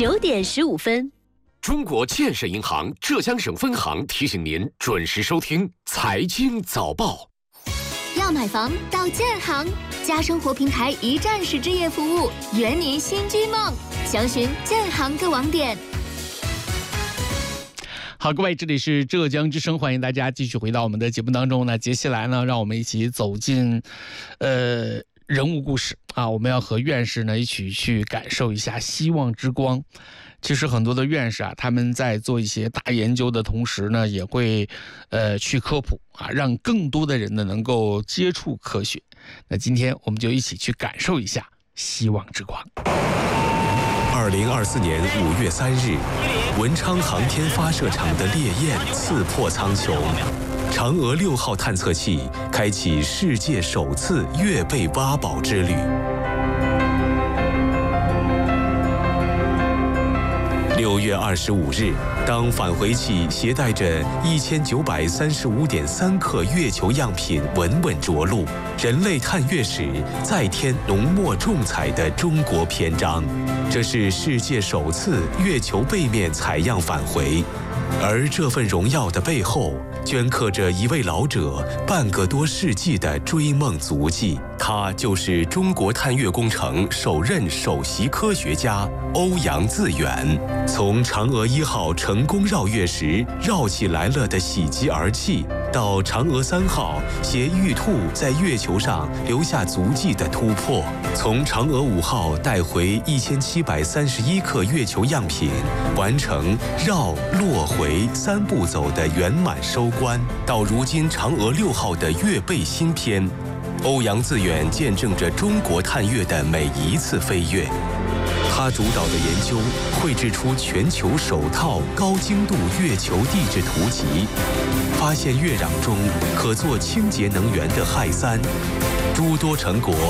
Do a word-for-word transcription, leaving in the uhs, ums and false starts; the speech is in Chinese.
九点十五分。 中国建设银行浙江省分行提醒您准时收听财经早报。 要买房到建行，家生活平台一站式置业服务，圆您新居梦。详询建行各网点。 好，各位，这里是浙江之声，欢迎大家继续回到我们的节目当中。那接下来呢，让我们一起走进，呃，人物故事啊，我们要和院士呢一起去感受一下希望之光。其实很多的院士啊，他们在做一些大研究的同时呢，也会呃去科普啊，让更多的人呢能够接触科学。那今天我们就一起去感受一下希望之光。 二零二四年五月三日，文昌航天发射场的烈焰刺破苍穹，嫦娥六号探测器开启世界首次月背挖宝之旅。六月二十五日，当返回器携带着一千九百三十五点三克月球样品稳稳着陆，人类探月史再添浓墨重彩的中国篇章。这是世界首次月球背面采样返回，而这份荣耀的背后，镌刻着一位老者半个多世纪的追梦足迹。他就是中国探月工程首任首席科学家欧阳自远。从嫦娥一号成功绕月时绕起来了的喜极而泣，到嫦娥三号携玉兔在月球上留下足迹的突破，从嫦娥五号带回一千七百三十一克月球样品，完成绕落回三步走的圆满收官，到如今嫦娥六号的月背新篇，欧阳自远见证着中国探月的每一次飞跃。他主导的研究绘制出全球首套高精度月球地质图集，发现月壤中可做清洁能源的氦三，诸多成果